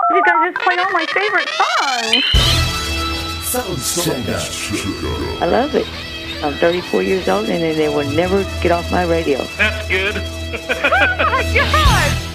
You guys just play all my favorite songs. Sound I love it. I'm 34 years old and they will never get off my radio. That's good. Oh my God!